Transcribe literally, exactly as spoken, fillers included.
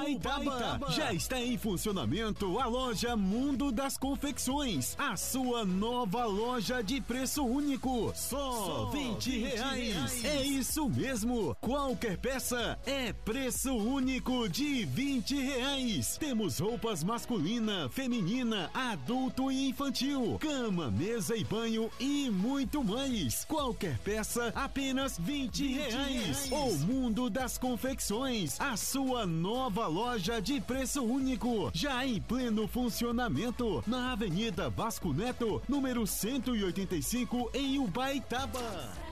Ubaitaba. Já está em funcionamento a loja Mundo das Confecções, a sua nova loja de preço único. Só vinte reais. É isso mesmo. Qualquer peça é preço único de vinte reais. Temos roupas masculina, feminina, adulto e infantil, cama, mesa e banho e muito mais. Qualquer peça apenas vinte reais. O Mundo das Confecções, a sua nova loja de preço único, já em pleno funcionamento, na Avenida Vasco Neto, número cento e oitenta e cinco, em Ubaitaba.